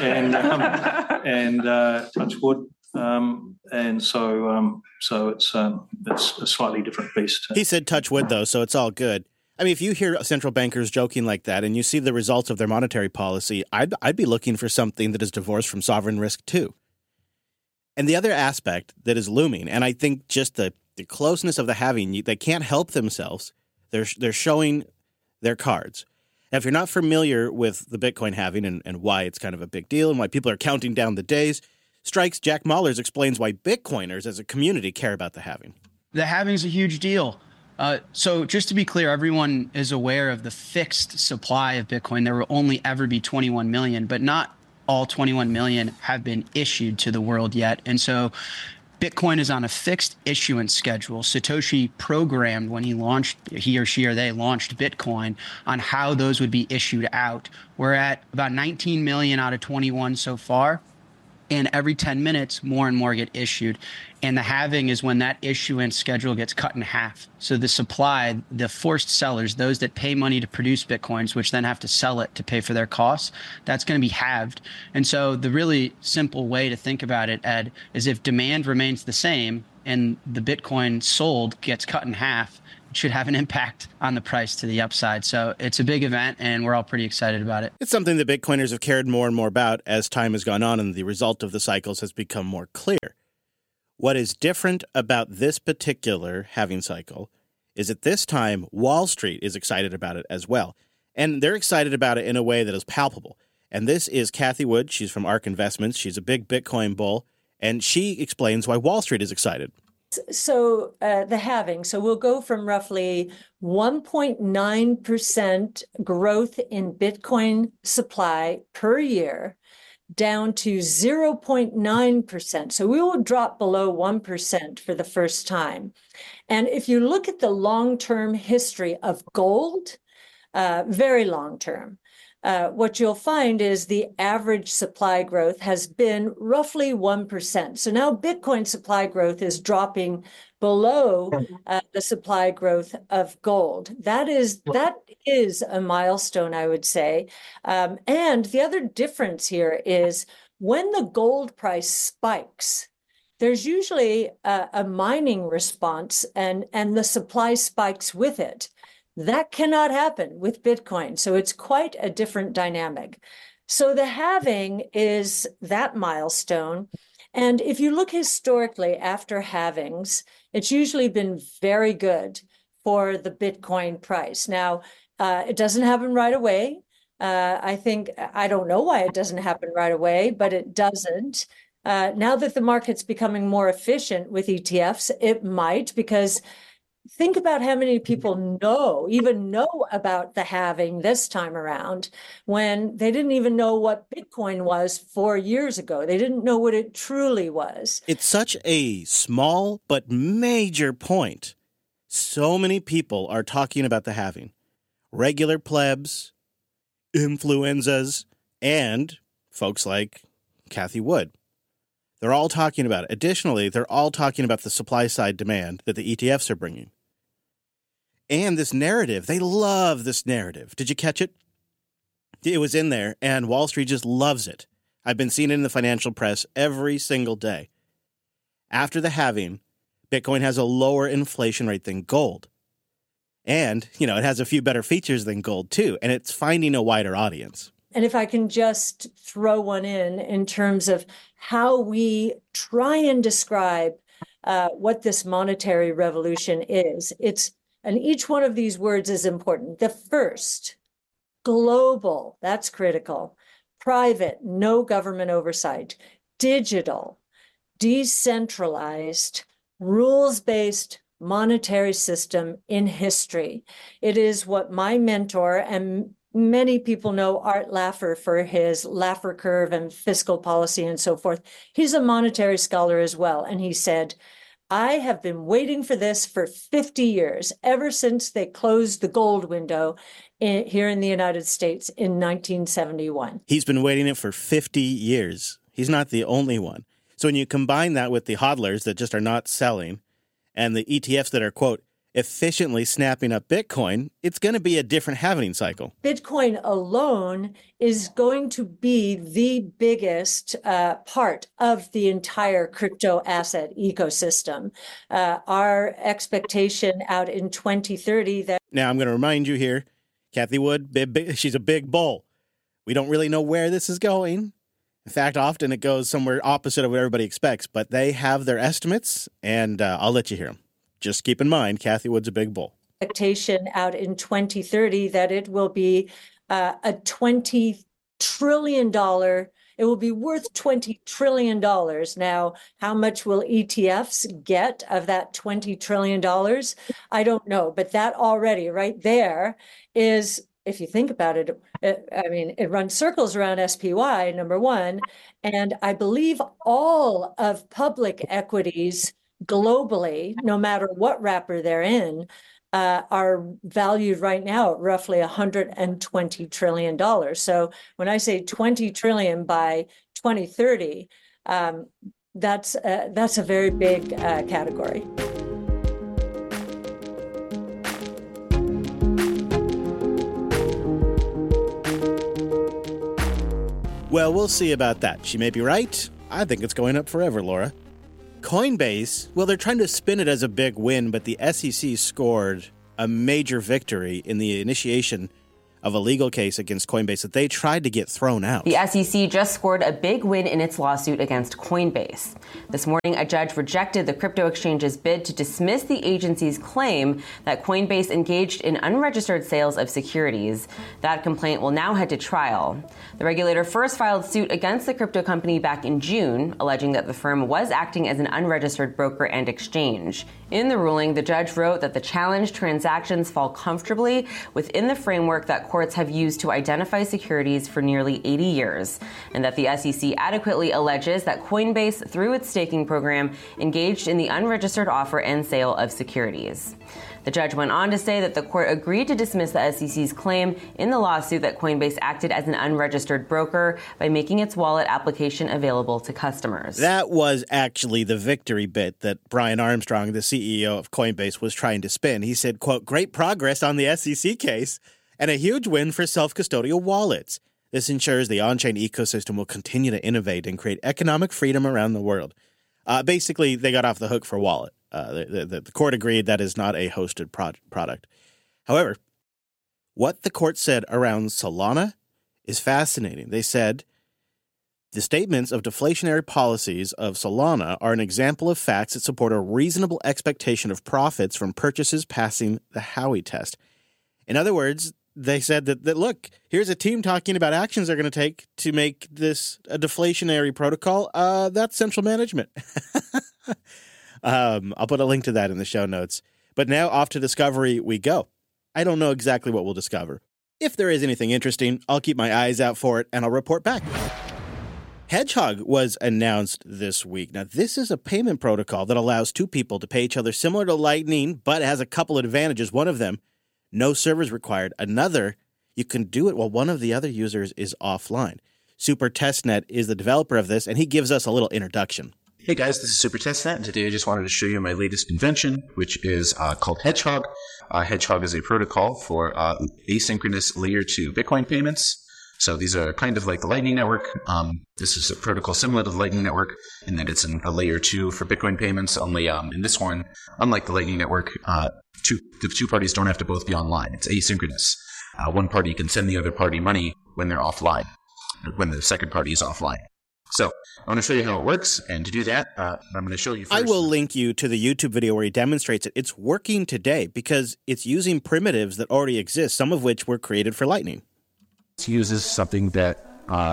S7: touch wood. And so it's a slightly different beast.
S2: He said touch wood, though, so it's all good. I mean, if you hear central bankers joking like that and you see the results of their monetary policy, I'd be looking for something that is divorced from sovereign risk, too. And the other aspect that is looming, and I think just the closeness of the halving, they can't help themselves. They're showing their cards. Now, if you're not familiar with the Bitcoin halving and why it's kind of a big deal and why people are counting down the days, Strike's Jack Mallers explains why Bitcoiners as a community care about the halving.
S8: The halving is a huge deal. So just to be clear, everyone is aware of the fixed supply of Bitcoin. There will only ever be 21 million, but not all 21 million have been issued to the world yet. And so Bitcoin is on a fixed issuance schedule. Satoshi programmed when he or she launched Bitcoin on how those would be issued out. We're at about 19 million out of 21 so far. And every 10 minutes, more and more get issued. And the halving is when that issuance schedule gets cut in half. So the supply, the forced sellers, those that pay money to produce Bitcoins, which then have to sell it to pay for their costs, that's going to be halved. And so the really simple way to think about it, Ed, is if demand remains the same and the Bitcoin sold gets cut in half, it should have an impact on the price to the upside. So it's a big event, and we're all pretty excited about it.
S2: It's something that Bitcoiners have cared more and more about as time has gone on and the result of the cycles has become more clear. What is different about this particular halving cycle is that this time Wall Street is excited about it as well. And they're excited about it in a way that is palpable. And this is Cathie Wood. She's from ARK Investments. She's a big Bitcoin bull. And she explains why Wall Street is excited.
S9: So the halving, so we'll go from roughly 1.9% growth in Bitcoin supply per year down to 0.9%. So we will drop below 1% for the first time. And if you look at the long-term history of gold, very long-term, what you'll find is the average supply growth has been roughly 1%. So now Bitcoin supply growth is dropping below the supply growth of gold. That is a milestone, I would say. And the other difference here is when the gold price spikes, there's usually a mining response and the supply spikes with it. That cannot happen with Bitcoin. So it's quite a different dynamic. So the halving is that milestone. And if you look historically after halvings, it's usually been very good for the Bitcoin price. Now, it doesn't happen right away. I don't know why it doesn't happen right away, but it doesn't. Now that the market's becoming more efficient with ETFs, it might, because think about how many people even know about the halving this time around when they didn't even know what Bitcoin was 4 years ago. They didn't know what it truly was.
S2: It's such a small but major point. So many people are talking about the halving. Regular plebs, influenzas, and folks like Cathie Wood. They're all talking about it. Additionally, they're all talking about the supply side demand that the ETFs are bringing. And this narrative, they love this narrative. Did you catch it? It was in there, and Wall Street just loves it. I've been seeing it in the financial press every single day. After the halving, Bitcoin has a lower inflation rate than gold. And, it has a few better features than gold, too, and it's finding a wider audience.
S9: And if I can just throw one in terms of how we try and describe what this monetary revolution is, and each one of these words is important. The first, global, that's critical. Private, no government oversight. Digital, decentralized, rules-based monetary system in history. It is what my mentor, and many people know Art Laffer for his Laffer curve and fiscal policy and so forth. He's a monetary scholar as well. And he said, I have been waiting for this for 50 years, ever since they closed the gold window here in the United States in 1971.
S2: He's been waiting it for 50 years. He's not the only one. So when you combine that with the hodlers that just are not selling and the ETFs that are, quote, efficiently snapping up Bitcoin, it's going to be a different halving cycle.
S9: Bitcoin alone is going to be the biggest part of the entire crypto asset ecosystem. Our expectation out in 2030 that...
S2: Now, I'm going to remind you here, Cathie Wood, she's a big bull. We don't really know where this is going. In fact, often it goes somewhere opposite of what everybody expects, but they have their estimates, and I'll let you hear them. Just keep in mind, Cathie Wood's a big bull.
S9: Expectation out in 2030 that it will be a $20 trillion. It will be worth $20 trillion. Now, how much will ETFs get of that $20 trillion? I don't know, but that already right there is, if you think about it, it runs circles around SPY, number one. And I believe all of public equities globally, no matter what wrapper they're in, are valued right now at roughly $120 trillion. So when I say 20 trillion by 2030, That's a very big category.
S2: Well, we'll see about that. She may be right. I think it's going up forever, Laura. Coinbase, well, they're trying to spin it as a big win, but the SEC scored a major victory in the initiation of a legal case against Coinbase that they tried to get thrown out.
S10: The SEC just scored a big win in its lawsuit against Coinbase. This morning, a judge rejected the crypto exchange's bid to dismiss the agency's claim that Coinbase engaged in unregistered sales of securities. That complaint will now head to trial. The regulator first filed suit against the crypto company back in June, alleging that the firm was acting as an unregistered broker and exchange. In the ruling, the judge wrote that the challenged transactions fall comfortably within the framework that courts have used to identify securities for nearly 80 years, and that the SEC adequately alleges that Coinbase, through its staking program, engaged in the unregistered offer and sale of securities. The judge went on to say that the court agreed to dismiss the SEC's claim in the lawsuit that Coinbase acted as an unregistered broker by making its wallet application available to customers.
S2: That was actually the victory bit that Brian Armstrong, the CEO of Coinbase, was trying to spin. He said, quote, "Great progress on the SEC case and a huge win for self-custodial wallets. This ensures the on-chain ecosystem will continue to innovate and create economic freedom around the world." Basically, they got off the hook for wallet. The court agreed that is not a hosted product. However, what the court said around Solana is fascinating. They said the statements of deflationary policies of Solana are an example of facts that support a reasonable expectation of profits from purchases passing the Howey test. In other words, they said that look, here's a team talking about actions they're going to take to make this a deflationary protocol. That's central management. I'll put a link to that in the show notes. But now off to discovery we go. I don't know exactly what we'll discover. If there is anything interesting, I'll keep my eyes out for it and I'll report back. Hedgehog was announced this week. Now, this is a payment protocol that allows two people to pay each other similar to Lightning, but it has a couple of advantages. One of them, no servers required. Another, you can do it while one of the other users is offline. Super Testnet is the developer of this, and he gives us a little introduction.
S11: Hey guys, this is Super Testnet, and today I just wanted to show you my latest invention, which is called Hedgehog. Hedgehog is a protocol for asynchronous layer 2 Bitcoin payments. So these are kind of like the Lightning Network. This is a protocol similar to the Lightning Network in that it's a layer 2 for Bitcoin payments, only in this one, unlike the Lightning Network, the two parties don't have to both be online. It's asynchronous. One party can send the other party money when they're offline, when the second party is offline. So I want to show you how it works, and to do that, I'm going to show you first.
S2: I will link you to the YouTube video where he demonstrates it. It's working today because it's using primitives that already exist, some of which were created for Lightning.
S11: It uses something that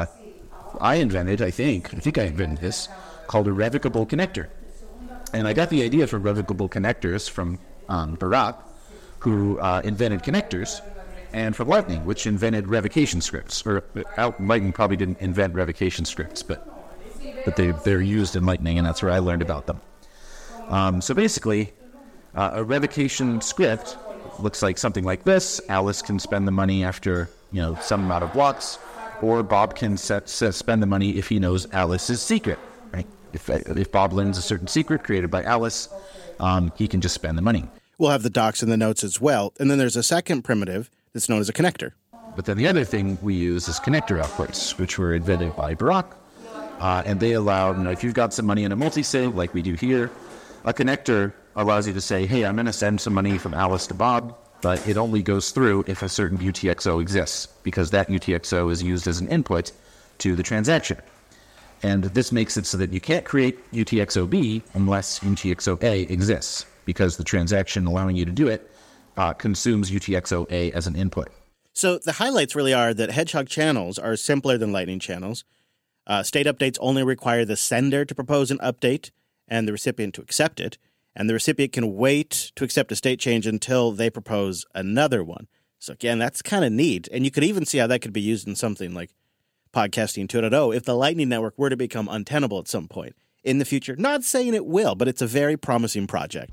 S11: I invented, I think I invented this, called a revocable connector. And I got the idea for revocable connectors from Barak, who invented connectors, and from Lightning, which invented revocation scripts. Or Lightning probably didn't invent revocation scripts, but they're used in Lightning, and that's where I learned about them. So basically, a revocation script looks like something like this. Alice can spend the money after some amount of blocks, or Bob can spend the money if he knows Alice's secret. Right? If Bob learns a certain secret created by Alice, he can just spend the money.
S2: We'll have the docs in the notes as well. And then there's a second primitive that's known as a connector.
S11: But then the other thing we use is connector outputs, which were invented by Barak. And they allow, if you've got some money in a multi-sig like we do here, a connector allows you to say, hey, I'm going to send some money from Alice to Bob, but it only goes through if a certain UTXO exists, because that UTXO is used as an input to the transaction. And this makes it so that you can't create UTXO-B unless UTXO-A exists, because the transaction allowing you to do it consumes UTXO-A as an input.
S2: So the highlights really are that Hedgehog channels are simpler than Lightning channels. State updates only require the sender to propose an update and the recipient to accept it. And the recipient can wait to accept a state change until they propose another one. So again, that's kind of neat. And you could even see how that could be used in something like Podcasting 2.0 if the Lightning Network were to become untenable at some point in the future. Not saying it will, but it's a very promising project.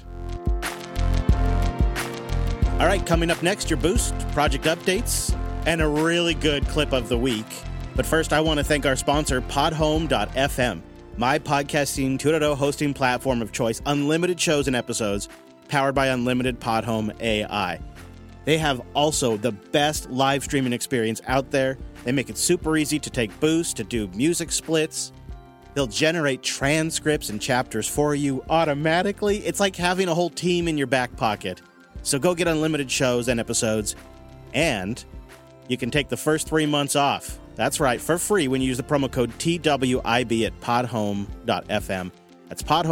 S2: All right, coming up next, your Boost, project updates, and a really good clip of the week. But first, I want to thank our sponsor, Podhome.fm. my podcasting 2.0 hosting platform of choice, unlimited shows and episodes, powered by unlimited Podhome AI. They have also the best live streaming experience out there. They make it super easy to take boosts, to do music splits. They'll generate transcripts and chapters for you automatically. It's like having a whole team in your back pocket. So go get unlimited shows and episodes, and you can take the first 3 months off. That's right, for free when you use the promo code TWIB at podhome.fm. That's podhome.